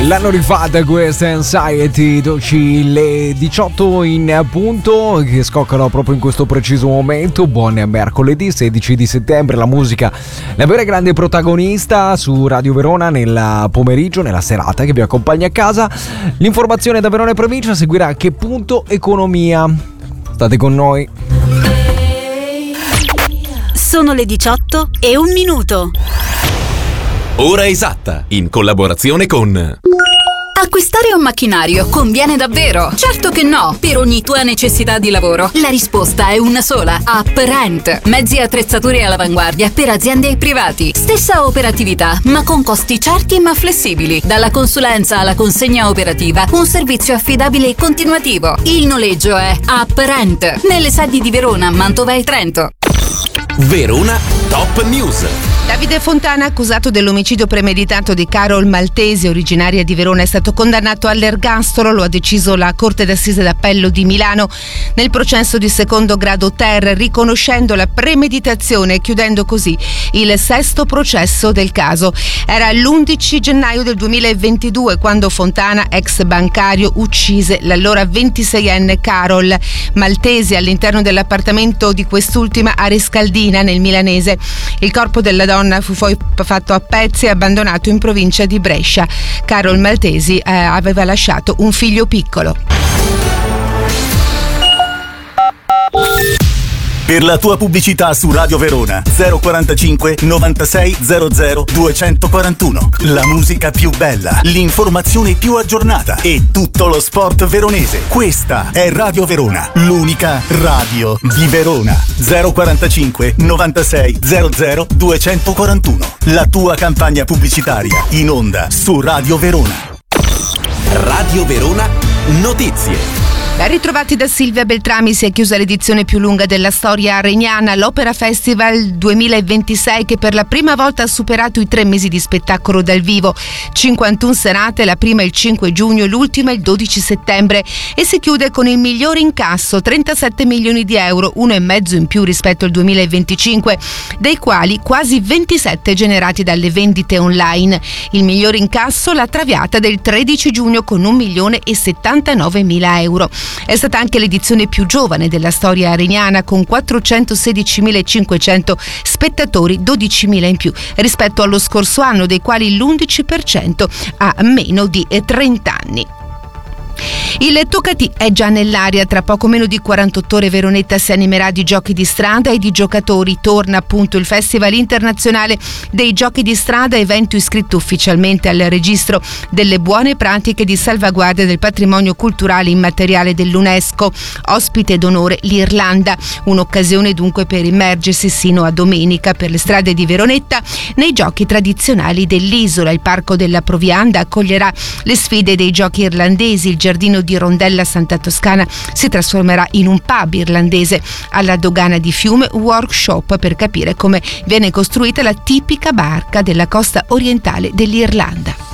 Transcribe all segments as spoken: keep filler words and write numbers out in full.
L'hanno rifatta questa Anxiety, dolci le diciotto in punto, che scoccano proprio in questo preciso momento. Buon mercoledì sedici di settembre, la musica, la vera grande protagonista su Radio Verona nel pomeriggio, nella serata che vi accompagna a casa. L'informazione da Verona e provincia seguirà a Che Punto Economia. State con noi. Sono le diciotto e un minuto. Ora esatta, in collaborazione con... Acquistare un macchinario conviene davvero? Certo che no, per ogni tua necessità di lavoro. La risposta è una sola: UpRent. Mezzi e attrezzature all'avanguardia per aziende e privati. Stessa operatività, ma con costi certi ma flessibili. Dalla consulenza alla consegna operativa, un servizio affidabile e continuativo. Il noleggio è UpRent, nelle sedi di Verona, Mantova e Trento. Verona Top News. Davide Fontana, accusato dell'omicidio premeditato di Carol Maltesi, originaria di Verona, è stato condannato all'ergastolo. Lo ha deciso la Corte d'Assise d'Appello di Milano nel processo di secondo grado ter, riconoscendo la premeditazione e chiudendo così il sesto processo del caso. Era l'undici gennaio del duemilaventidue quando Fontana, ex bancario, uccise l'allora ventiseienne Carol Maltesi all'interno dell'appartamento di quest'ultima a Rescaldina, nel milanese. Il corpo della donna fu poi fatto a pezzi e abbandonato in provincia di Brescia. Carol Maltesi eh, aveva lasciato un figlio piccolo. Per la tua pubblicità su Radio Verona zero quarantacinque novantasei zero zero duecentoquarantuno. La musica più bella, l'informazione più aggiornata e tutto lo sport veronese. Questa è Radio Verona, l'unica radio di Verona. zero quarantacinque novantasei zero zero duecentoquarantuno. La tua campagna pubblicitaria in onda su Radio Verona. Radio Verona Notizie. Ben ritrovati da Silvia Beltrami. Si è chiusa l'edizione più lunga della storia regnana, l'Opera Festival duemilaventisei, che per la prima volta ha superato i tre mesi di spettacolo dal vivo. cinquantuno serate, la prima il cinque giugno, l'ultima il dodici settembre, e si chiude con il migliore incasso, trentasette milioni di euro, uno e mezzo in più rispetto al duemilaventicinque, dei quali quasi ventisette generati dalle vendite online. Il miglior incasso, la Traviata del tredici giugno, con un milione e settantanove mila euro. È stata anche l'edizione più giovane della storia areniana, con quattrocentosedicimilacinquecento spettatori, dodicimila in più rispetto allo scorso anno, dei quali l'undici per cento ha meno di trenta anni. Il Toccati è già nell'aria. Tra poco meno di quarantotto ore Veronetta si animerà di giochi di strada e di giocatori. Torna appunto il Festival Internazionale dei Giochi di Strada, evento iscritto ufficialmente al registro delle buone pratiche di salvaguardia del patrimonio culturale immateriale dell'UNESCO. Ospite d'onore l'Irlanda. Un'occasione dunque per immergersi sino a domenica per le strade di Veronetta nei giochi tradizionali dell'isola. Il Parco della Provianda accoglierà le sfide dei giochi irlandesi. Il giardino di Rondella Santa Toscana si trasformerà in un pub irlandese. Alla dogana di Fiume, workshop per capire come viene costruita la tipica barca della costa orientale dell'Irlanda.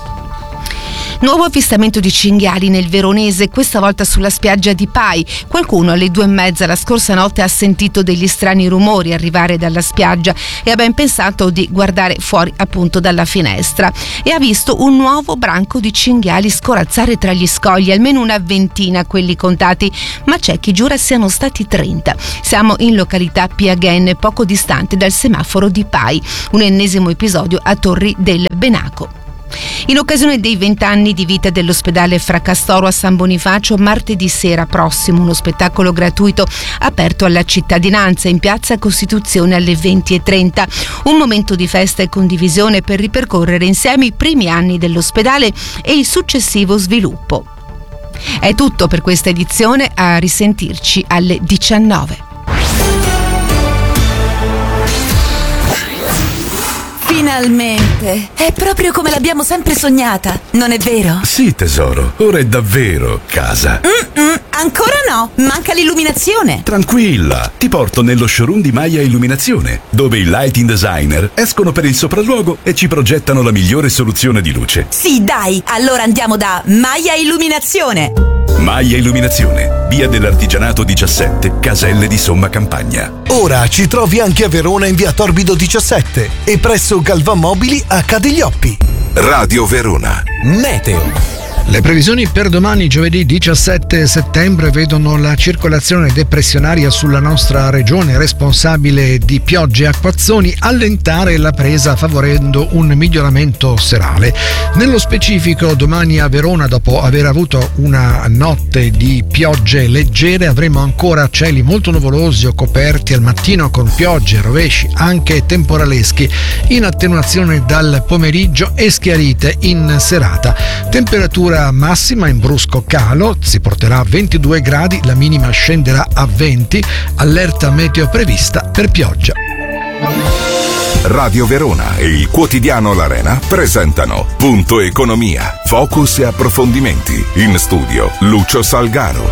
Nuovo avvistamento di cinghiali nel Veronese, questa volta sulla spiaggia di Pai. Qualcuno alle due e mezza la scorsa notte ha sentito degli strani rumori arrivare dalla spiaggia e ha ben pensato di guardare fuori appunto dalla finestra e ha visto un nuovo branco di cinghiali scorazzare tra gli scogli, almeno una ventina quelli contati, ma c'è chi giura siano stati trenta. Siamo in località Piaghen, poco distante dal semaforo di Pai. Un ennesimo episodio a Torri del Benaco. In occasione dei vent'anni di vita dell'ospedale Fra Castoro a San Bonifacio, martedì sera prossimo uno spettacolo gratuito aperto alla cittadinanza in piazza Costituzione alle venti e trenta. Un momento di festa e condivisione per ripercorrere insieme i primi anni dell'ospedale e il successivo sviluppo. È tutto per questa edizione, a risentirci alle diciannove. Finalmente! È proprio come l'abbiamo sempre sognata, non è vero? Sì, tesoro, ora è davvero casa. Mm-mm, ancora no, manca l'illuminazione. Tranquilla, ti porto nello showroom di Maya Illuminazione, dove i lighting designer escono per il sopralluogo e ci progettano la migliore soluzione di luce. Sì, dai, allora andiamo da Maya Illuminazione. Maglia Illuminazione, via dell'Artigianato diciassette, Caselle di Somma Campagna. Ora ci trovi anche a Verona in via Torbido diciassette e presso Galvan Mobili a Cadiglioppi. Radio Verona. Meteo. Le previsioni per domani, giovedì diciassette settembre, vedono la circolazione depressionaria sulla nostra regione, responsabile di piogge e acquazzoni, allentare la presa favorendo un miglioramento serale. Nello specifico, domani a Verona, dopo aver avuto una notte di piogge leggere, avremo ancora cieli molto nuvolosi o coperti al mattino con piogge, rovesci, anche temporaleschi, in attenuazione dal pomeriggio e schiarite in serata. Temperatura massima in brusco calo, si porterà a ventidue gradi, la minima scenderà a venti, allerta meteo prevista per pioggia. Radio Verona e il quotidiano L'Arena presentano Punto Economia, focus e approfondimenti. In studio Lucio Salgaro.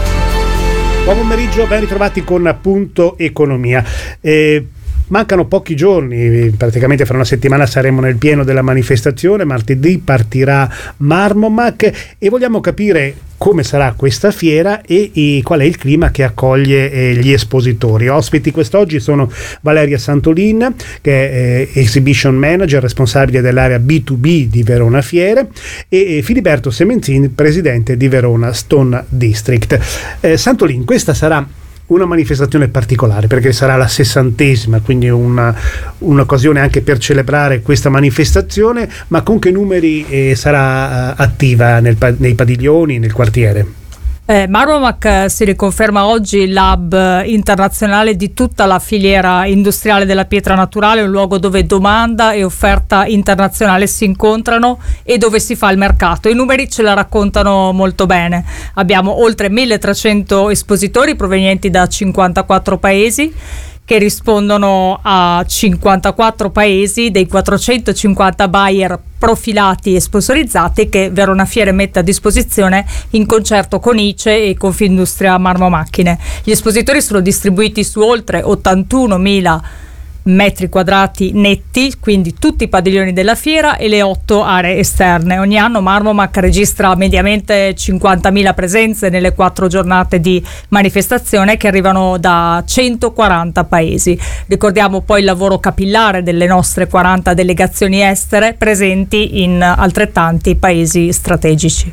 Buon pomeriggio, ben ritrovati con Punto Economia. Eh, Mancano pochi giorni, praticamente fra una settimana saremo nel pieno della manifestazione, martedì partirà Marmomac e vogliamo capire come sarà questa fiera e, e qual è il clima che accoglie eh, gli espositori. Ospiti quest'oggi sono Valeria Santolin, che è eh, Exhibition Manager, responsabile dell'area B due B di Verona Fiere, e, e Filiberto Semenzin, presidente di Verona Stone District. Eh, Santolin, questa sarà una manifestazione particolare perché sarà la sessantesima, quindi una, un'occasione anche per celebrare questa manifestazione, ma con che numeri eh, sarà uh, attiva nel, nei padiglioni, nel quartiere? Eh, Marmomac si riconferma oggi l'hub internazionale di tutta la filiera industriale della pietra naturale, un luogo dove domanda e offerta internazionale si incontrano e dove si fa il mercato. I numeri ce la raccontano molto bene. Abbiamo oltre milletrecento espositori provenienti da cinquantaquattro paesi, che rispondono a cinquantaquattro paesi dei quattrocentocinquanta buyer profilati e sponsorizzati che Verona Fiere mette a disposizione in concerto con I C E e Confindustria Marmomacchine. Gli espositori sono distribuiti su oltre ottantunomila metri quadrati netti, quindi tutti i padiglioni della fiera e le otto aree esterne. Ogni anno Marmomac registra mediamente cinquantamila presenze nelle quattro giornate di manifestazione che arrivano da centoquaranta paesi. Ricordiamo poi il lavoro capillare delle nostre quaranta delegazioni estere presenti in altrettanti paesi strategici.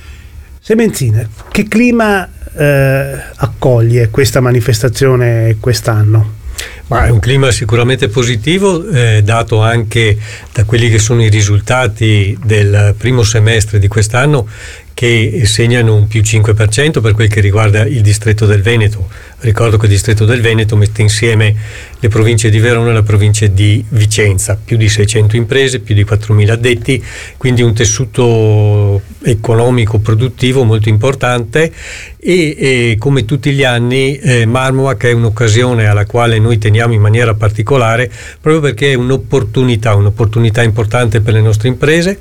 Semenzina, che clima eh, accoglie questa manifestazione quest'anno? Ma è un clima sicuramente positivo, eh, dato anche da quelli che sono i risultati del primo semestre di quest'anno, che segnano un più cinque per cento per quel che riguarda il distretto del Veneto. Ricordo che il distretto del Veneto mette insieme le province di Verona e la provincia di Vicenza, più di seicento imprese, più di quattromila addetti, quindi un tessuto economico produttivo molto importante e, e come tutti gli anni eh, Marmomac è un'occasione alla quale noi teniamo in maniera particolare, proprio perché è un'opportunità, un'opportunità importante per le nostre imprese,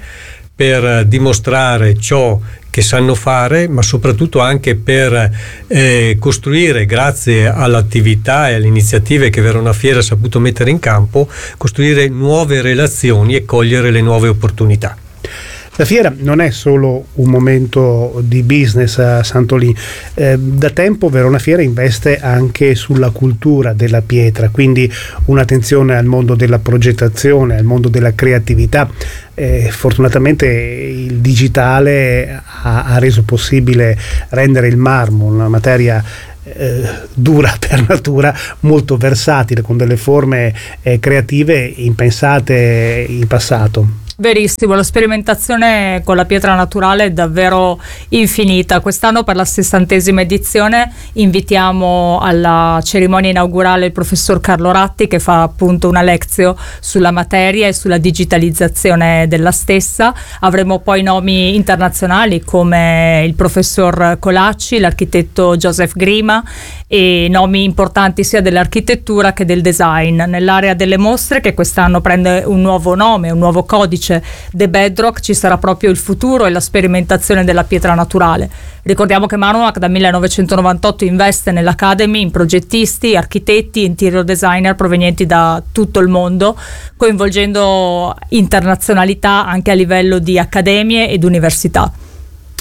per dimostrare ciò che sanno fare, ma soprattutto anche per eh, costruire, grazie all'attività e alle iniziative che Verona Fiere ha saputo mettere in campo, costruire nuove relazioni e cogliere le nuove opportunità. La fiera non è solo un momento di business a Santolin, eh, da tempo Verona Fiera investe anche sulla cultura della pietra, quindi un'attenzione al mondo della progettazione, al mondo della creatività. Eh, fortunatamente il digitale ha, ha reso possibile rendere il marmo una materia eh, dura per natura, molto versatile, con delle forme eh, creative impensate in passato. Verissimo, la sperimentazione con la pietra naturale è davvero infinita. Quest'anno per la sessantesima edizione invitiamo alla cerimonia inaugurale il professor Carlo Ratti, che fa appunto una lezione sulla materia e sulla digitalizzazione della stessa. Avremo poi nomi internazionali come il professor Colacci, l'architetto Joseph Grima e nomi importanti sia dell'architettura che del design. Nell'area delle mostre, che quest'anno prende un nuovo nome, un nuovo codice, The Bedrock, ci sarà proprio il futuro e la sperimentazione della pietra naturale. Ricordiamo che Marmomac dal millenovecentonovantotto investe nell'Academy in progettisti, architetti, interior designer provenienti da tutto il mondo, coinvolgendo internazionalità anche a livello di accademie ed università.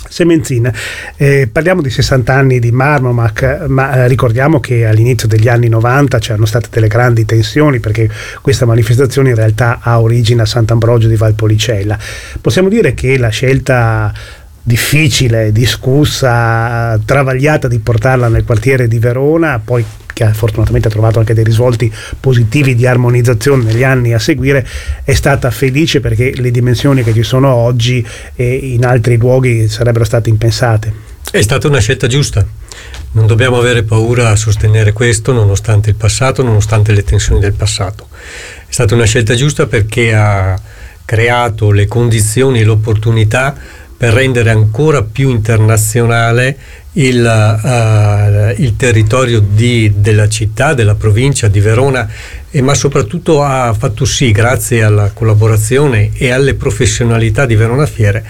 Semenzin, eh, parliamo di sessanta anni di Marmomac, ma eh, ricordiamo che all'inizio degli anni novanta c'erano state delle grandi tensioni, perché questa manifestazione in realtà ha origine a Sant'Ambrogio di Valpolicella. Possiamo dire che la scelta difficile, discussa, travagliata di portarla nel quartiere di Verona, poi che fortunatamente ha trovato anche dei risvolti positivi di armonizzazione negli anni a seguire, è stata felice, perché le dimensioni che ci sono oggi e in altri luoghi sarebbero state impensate. È stata una scelta giusta, non dobbiamo avere paura a sostenere questo nonostante il passato, nonostante le tensioni del passato. È stata una scelta giusta perché ha creato le condizioni e l'opportunità per rendere ancora più internazionale il, uh, il territorio di, della città, della provincia di Verona, e ma soprattutto ha fatto sì, grazie alla collaborazione e alle professionalità di Verona Fiere,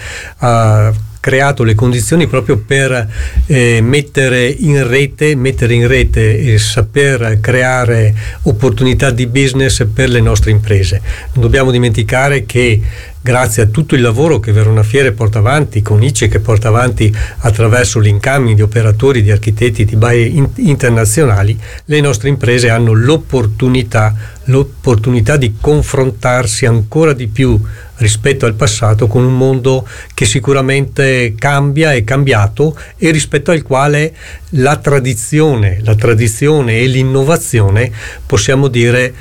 ha creato le condizioni proprio per eh, mettere in rete, mettere in rete e saper creare opportunità di business per le nostre imprese. Non dobbiamo dimenticare che grazie a tutto il lavoro che Verona Fiere porta avanti, con I C E che porta avanti attraverso l'incoming di operatori, di architetti, di buyer in- internazionali, le nostre imprese hanno l'opportunità, l'opportunità di confrontarsi ancora di più rispetto al passato con un mondo che sicuramente cambia, è cambiato, e rispetto al quale la tradizione, la tradizione e l'innovazione, possiamo dire,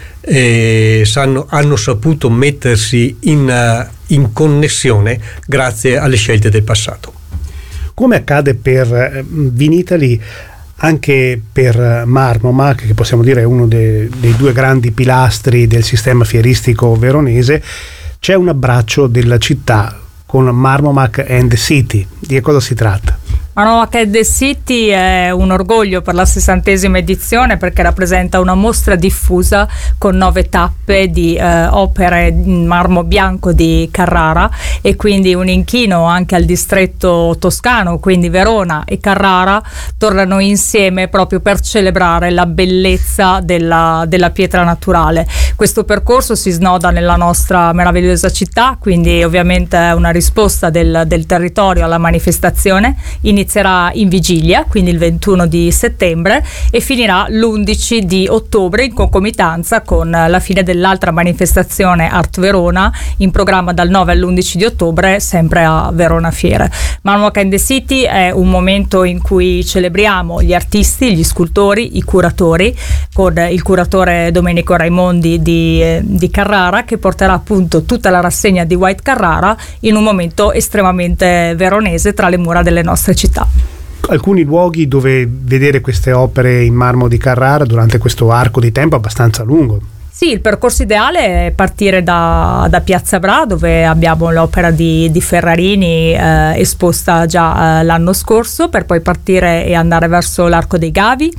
eh, sanno, hanno saputo mettersi in, uh, in connessione grazie alle scelte del passato. Come accade per Vinitaly, anche per Marmomac, che possiamo dire è uno dei, dei due grandi pilastri del sistema fieristico veronese, c'è un abbraccio della città con Marmomac and the City. Di che cosa si tratta? Marmomac and the City è un orgoglio per la sessantesima edizione, perché rappresenta una mostra diffusa con nove tappe di eh, opere in marmo bianco di Carrara, e quindi un inchino anche al distretto toscano, quindi Verona e Carrara tornano insieme proprio per celebrare la bellezza della, della pietra naturale. Questo percorso si snoda nella nostra meravigliosa città, quindi ovviamente è una risposta del, del territorio alla manifestazione. Inizierà in vigilia, quindi il ventuno di settembre, e finirà l'undici di ottobre, in concomitanza con la fine dell'altra manifestazione Art Verona, in programma dal nove all'undici di ottobre, sempre a Verona Fiere. Marmomac and the City è un momento in cui celebriamo gli artisti, gli scultori, i curatori, con il curatore Domenico Raimondi di, eh, di Carrara, che porterà appunto tutta la rassegna di White Carrara in un momento estremamente veronese tra le mura delle nostre città. Alcuni luoghi dove vedere queste opere in marmo di Carrara durante questo arco di tempo abbastanza lungo. Sì, il percorso ideale è partire da, da Piazza Bra, dove abbiamo l'opera di, di Ferrarini eh, esposta già eh, l'anno scorso, per poi partire e andare verso l'Arco dei Gavi,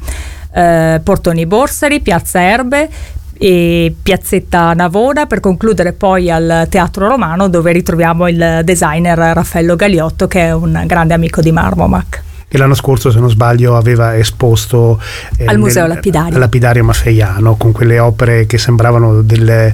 eh, Portoni Borsari, Piazza Erbe e Piazzetta Navona, per concludere poi al Teatro Romano, dove ritroviamo il designer Raffaello Galiotto, che è un grande amico di Marmomac, che l'anno scorso, se non sbaglio, aveva esposto eh, al Museo nel, Lapidario. al Lapidario Maffeiano, con quelle opere che sembravano delle,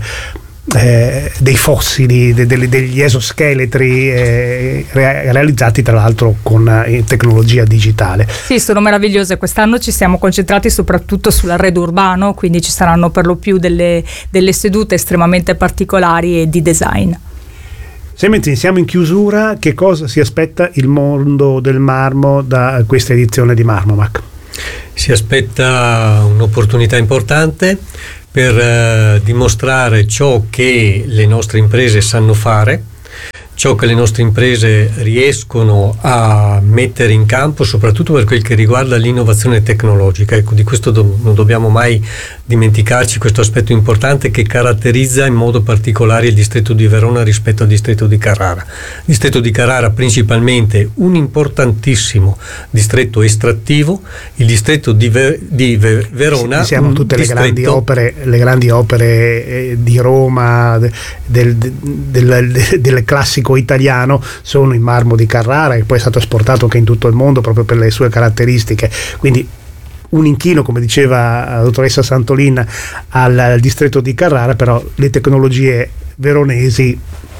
eh, dei fossili, de, de, degli esoscheletri eh, re, realizzati tra l'altro con eh, tecnologia digitale. Sì, sono meravigliose. Quest'anno ci siamo concentrati soprattutto sull'arredo urbano, quindi ci saranno per lo più delle, delle sedute estremamente particolari e di design. Semenzin, siamo in chiusura. Che cosa si aspetta il mondo del marmo da questa edizione di Marmomac? Si aspetta un'opportunità importante per eh, dimostrare ciò che le nostre imprese sanno fare, ciò che le nostre imprese riescono a mettere in campo, soprattutto per quel che riguarda l'innovazione tecnologica. Ecco, di questo do- non dobbiamo mai dimenticarci, questo aspetto importante che caratterizza in modo particolare il distretto di Verona rispetto al distretto di Carrara. Il distretto di Carrara principalmente un importantissimo distretto estrattivo, il distretto di, Ver- di Ver- Verona sì, siamo tutte le grandi opere, le grandi opere eh, di Roma, del, del, del, del, del classico italiano, sono in marmo di Carrara, e poi è stato esportato anche in tutto il mondo proprio per le sue caratteristiche. Quindi un inchino, come diceva la dottoressa Santolin, al, al distretto di Carrara, però le tecnologie veronesi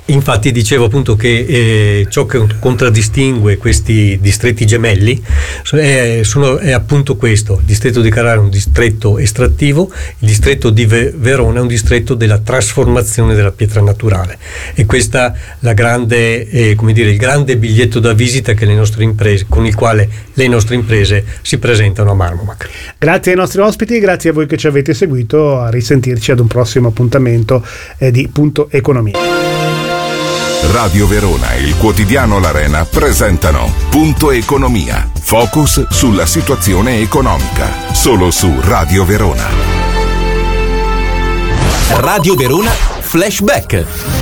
Infatti dicevo appunto che eh, ciò che contraddistingue questi distretti gemelli è, sono, è appunto questo: il distretto di Carrara è un distretto estrattivo, il distretto di Verona è un distretto della trasformazione della pietra naturale, e questa la grande, eh, come dire, il grande biglietto da visita che le nostre imprese, con il quale le nostre imprese si presentano a Marmomac. Grazie ai nostri ospiti, grazie a voi che ci avete seguito, a risentirci ad un prossimo appuntamento eh, di Punto Economia. Radio Verona e il quotidiano L'Arena presentano Punto Economia. Focus sulla situazione economica. Solo su Radio Verona. Radio Verona Flashback.